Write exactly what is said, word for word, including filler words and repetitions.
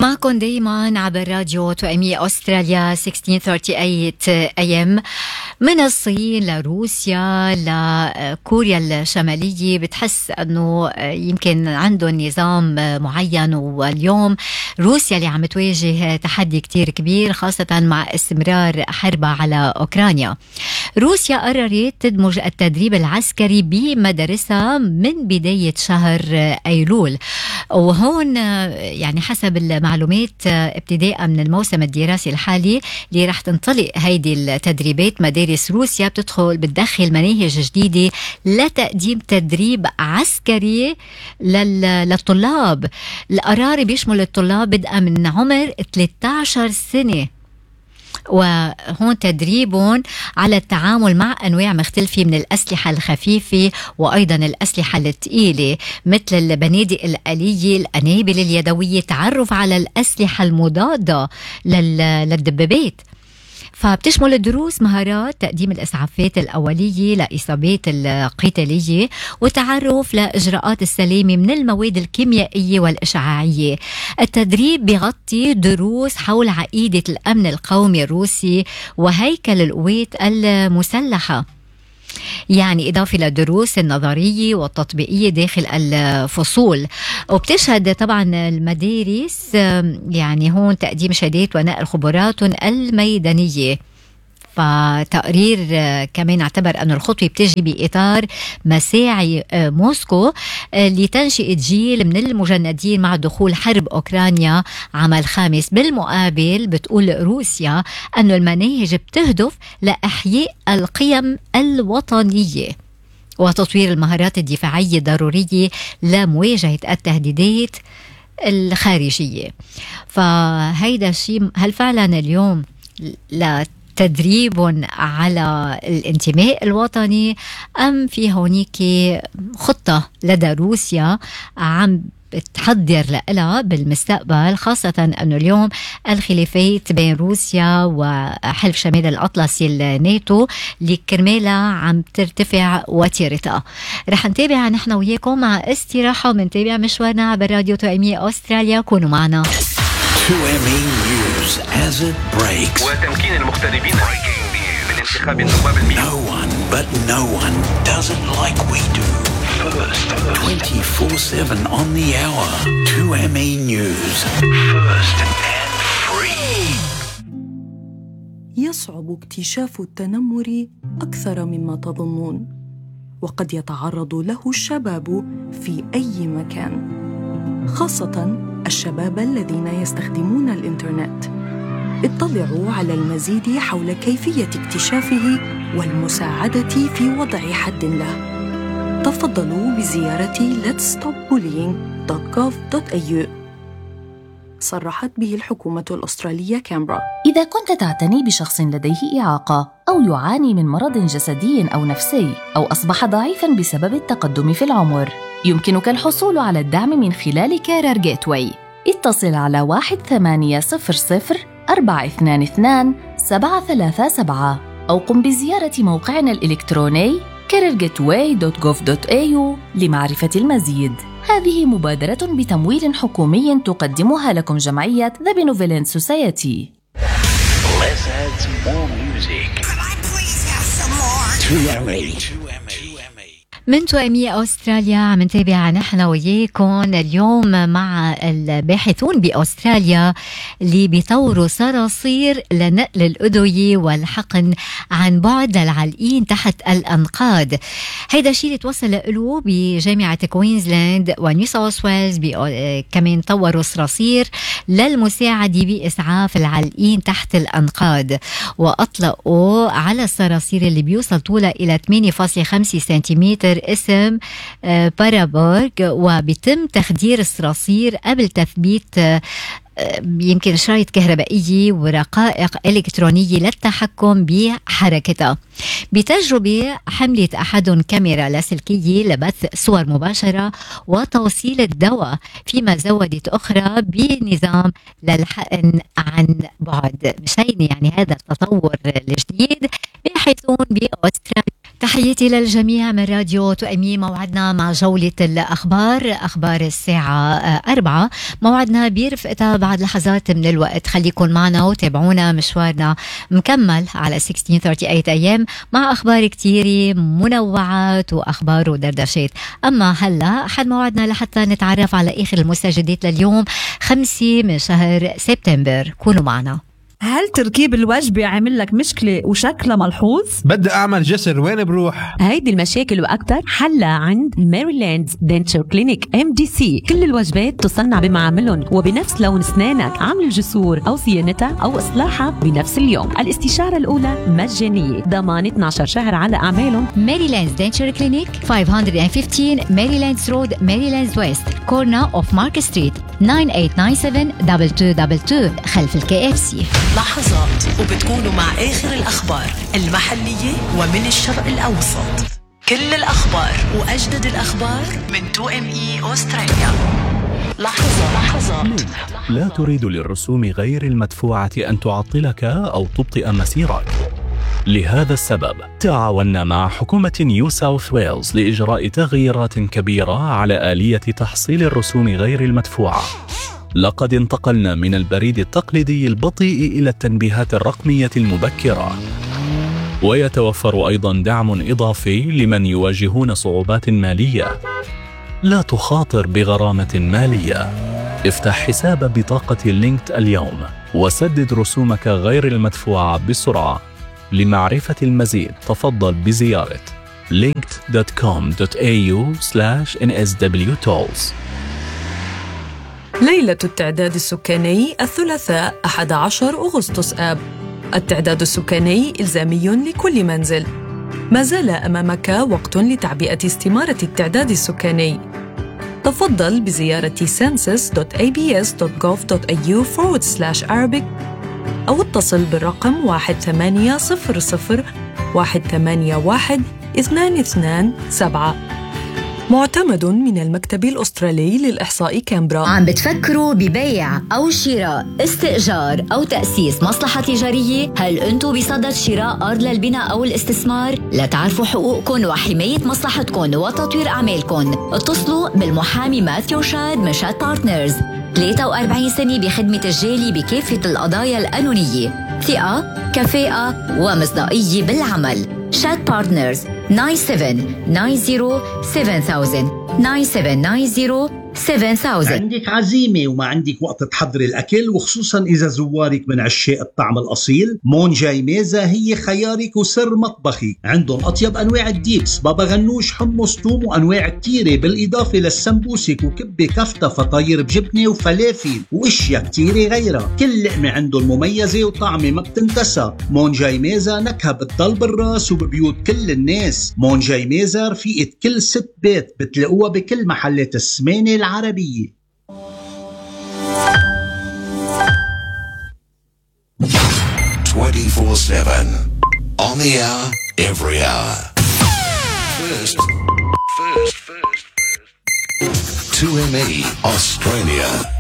معكم دايما عبر راديو توأمية أستراليا ستة عشر ثلاثين وثمانين إيه إم من الصين لروسيا لكوريا الشمالية. بتحس أنه يمكن عندهم نظام معين، واليوم روسيا اللي عم تواجه تحدي كتير كبير خاصة مع استمرار حربها على أوكرانيا. روسيا قررت تدمج التدريب العسكري بمدارسها من بداية شهر أيلول، وهون يعني حسب المعلومات ابتداء من الموسم الدراسي الحالي اللي رح تنطلق هيدي التدريبات، مدارس روسيا بتدخل بتدخل مناهج جديدة لتقديم تدريب عسكري للطلاب. القرار بيشمل الطلاب بدءا من عمر ثلاثة عشر سنة، وهون تدريبهم على التعامل مع أنواع مختلفة من الأسلحة الخفيفة وأيضا الأسلحة الثقيلة مثل البنادق الآلية، القنابل اليدوية، تعرف على الأسلحة المضادة للدبابات. فبتشمل الدروس مهارات تقديم الإسعافات الأولية لإصابات القتالية وتعرف لإجراءات السلامة من المواد الكيميائية والإشعاعية. التدريب بيغطي دروس حول عقيدة الأمن القومي الروسي وهيكل القوات المسلحة، يعني إضافة للدروس النظرية والتطبيقية داخل الفصول. وبتشهد طبعا المدارس يعني هون تقديم شهادات ونقل خبراتهم الميدانية. فتقرير كمان اعتبر أن الخطوة بتجي بإطار مساعي موسكو لتنشئة جيل من المجندين مع دخول حرب أوكرانيا عام الخامس. بالمقابل بتقول روسيا أن المناهج بتهدف لإحياء القيم الوطنية وتطوير المهارات الدفاعية الضرورية لمواجهة التهديدات الخارجية. فهيدا الشيء هل فعلا اليوم لا تدريب على الانتماء الوطني، أم في هونيك خطة لدى روسيا عم بتحضر لها بالمستقبل، خاصة أنه اليوم الخلافات بين روسيا وحلف شمال الأطلسي الناتو اللي كرمالها عم ترتفع وتيرتها. رح نتابع نحن وياكم مع استراحة ومنتابع مشوارنا عبر راديو توأمية أستراليا. كونوا معنا. توأمية News as it breaks. وتمكين المغتربين من انتخاب النواب المئة. No one but no one does it like we do. First, twenty-four seven on the hour. توأمية News. First and free. يصعب اكتشاف التنمر أكثر مما تظنون، وقد يتعرض له الشباب في أي مكان، خاصة الشباب الذين يستخدمون الإنترنت. اطلعوا على المزيد حول كيفية اكتشافه والمساعدة في وضع حد له. تفضلوا بزيارة let's stop bullying dot gov dot a u. صرحت به الحكومة الأسترالية كامبرا. إذا كنت تعتني بشخص لديه إعاقة أو يعاني من مرض جسدي أو نفسي أو أصبح ضعيفاً بسبب التقدم في العمر، يمكنك الحصول على الدعم من خلال كارير جيتواي. اتصل على واحد ثمانية صفر صفر أربعة اثنان اثنان سبعة ثلاثة سبعة أو قم بزيارة موقعنا الإلكتروني كارير جيتواي دوت جوف دوت إيه يو لمعرفة المزيد. هذه مبادرة بتمويل حكومي تقدمها لكم جمعية The Benevolent Society. Let's add some more music. Can I please have some more? توأمية. من توأمية أستراليا عم نتابع نحن وياكم اليوم مع الباحثون بأستراليا اللي بيطوروا صراصير لنقل الأدوية والحقن عن بعد للعالقين تحت الأنقاض. هيدا الشيء اللي توصل له بجامعة كوينزلاند ونيو ساوث ويلز. كمان طوروا صراصير للمساعدة بإسعاف العالقين تحت الأنقاض، وأطلقوا على الصراصير اللي بيوصل طولها إلى ثمانية فاصلة خمسة سنتيمتر اسم بارابورغ، وبيتم تخدير الصراصير قبل تثبيت يمكن شرايط كهربائية ورقائق إلكترونية للتحكم بحركتها. بتجربة حملت أحدهم كاميرا لاسلكية لبث صور مباشرة وتوصيل الدواء، فيما زودت أخرى بنظام للحقن عن بعد. مشان يعني هذا التطور الجديد باحثون بأستراليا. تحياتي للجميع من راديو تؤمي. موعدنا مع جولة الأخبار، أخبار الساعة أربعة. موعدنا بيرفقتها بعد لحظات من الوقت. خليكن معنا وتابعونا، مشوارنا مكمل على ستة عشر ثمانية أيام مع أخبار كتيرة منوعات وأخبار ودردشات. أما هلا حد موعدنا لحتى نتعرف على آخر المستجدات لليوم خمسة من شهر سبتمبر. كونوا معنا. هل تركيب الوجبة عامل لك مشكلة وشكلها ملحوظ؟ بدي أعمل جسر، وين بروح؟ هيدي المشاكل وأكتر حلها عند ميريلاند دنتشر كلينيك إم دي سي. كل الوجبات تصنع بمعاملهم وبنفس لون أسنانك. عمل الجسور أو صيانتها أو إصلاحها بنفس اليوم. الاستشارة الأولى مجانية، ضمان اثني عشر شهر على أعمالهم. ميريلاند دنتشر كلينيك خمسمية وخمستاشر ميريلاند رود، ميريلاند ويست، كورنا أوف مارك ستريت، تسعة ثمانية تسعة سبعة اثنين اثنين اثنين اثنين خلف الكي اف سي. لحظات وبتكونوا مع آخر الأخبار المحلية ومن الشرق الأوسط. كل الأخبار وأجدد الأخبار من تو ام اي أستراليا. لحظة لحظات. لا تريد للرسوم غير المدفوعة أن تعطلك أو تبطئ مسيرك. لهذا السبب تعاوننا مع حكومة نيو ساوث ويلز لإجراء تغييرات كبيرة على آلية تحصيل الرسوم غير المدفوعة. لقد انتقلنا من البريد التقليدي البطيء إلى التنبيهات الرقمية المبكرة، ويتوفر أيضا دعم إضافي لمن يواجهون صعوبات مالية. لا تخاطر بغرامة مالية. افتح حساب بطاقة لينكد اليوم وسدد رسومك غير المدفوعة بسرعة. لمعرفة المزيد تفضل بزيارة linked دوت كوم دوت إيه يو سلاش إن إس دبليو تولز. ليلة التعداد السكاني الثلاثاء أحد عشر أغسطس آب. التعداد السكاني إلزامي لكل منزل. ما زال أمامك وقت لتعبئة استمارة التعداد السكاني. تفضل بزيارة census دوت إيه بي إس دوت جوف دوت إيه يو forward slash Arabic أو اتصل بالرقم واحد ثمانية صفر صفر واحد ثمانية واحد اثنان اثنان سبعة. معتمد من المكتب الأسترالي للإحصاء كامبرا. عم بتفكروا ببيع أو شراء، استئجار أو تأسيس مصلحة تجارية؟ هل أنتم بصدد شراء أرض للبناء أو الاستثمار؟ لتعرفوا حقوقكم وحماية مصلحتكم وتطوير أعمالكم، اتصلوا بالمحامي ماثيو شاد من شاد بارتنرز. ثلاثة وأربعين سنة بخدمة الجالي بكافة القضايا القانونية، ثقة، كفاءة ومصداقية بالعمل. شاد بارتنرز تسعة سبعة تسعة صفر سبعة ألف تسعة سبعة تسعة صفر سبعة ألف. عندك عزيمة وما عندك وقت تحضري الأكل، وخصوصا إذا زوارك من عشاق الطعم الأصيل، مون جاي ميزة هي خيارك وسر مطبخي. عندهم أطيب أنواع الديبس، بابا غنوش، حمص، توم وأنواع كتيرة، بالإضافة للسمبوسك وكبة كفتة فطاير بجبنة وفلافل وإشياء كتيرة غيرها. كل لقمة عندهم مميزة وطعمة ما بتنتسى. مون جاي ميزة نكهة بتضل بالراس وببيوت كل الناس. مون جاي ميزة رفيقة كل ست بيت، بتلاقوها بكل محلات السمانة العربية. twenty-four seven on the hour, every hour. First, first, first, first. two M E Australia.